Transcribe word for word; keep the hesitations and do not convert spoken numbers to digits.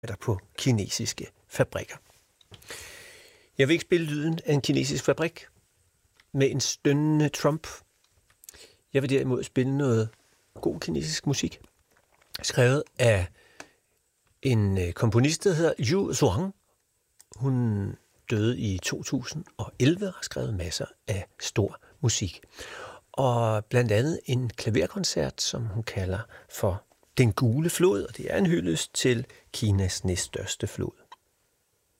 der på kinesiske fabrikker. Jeg vil ikke spille lyden af en kinesisk fabrik med en stønnende Trump. Jeg vil derimod spille noget god kinesisk musik, skrevet af en komponist, der hedder Yu Zhuang. Hun døde i to tusind og elleve og har skrevet masser af stor musik. Og blandt andet en klaverkoncert, som hun kalder for Den Gule Flod, og det er en hyldest til Kinas næststørste flod.